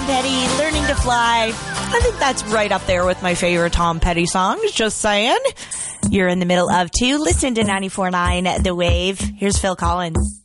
Tom Petty, Learning to Fly. I think that's right up there with my favorite Tom Petty songs, just saying. You're in the middle of 2. Listen to 94.9 The Wave. Here's Phil Collins.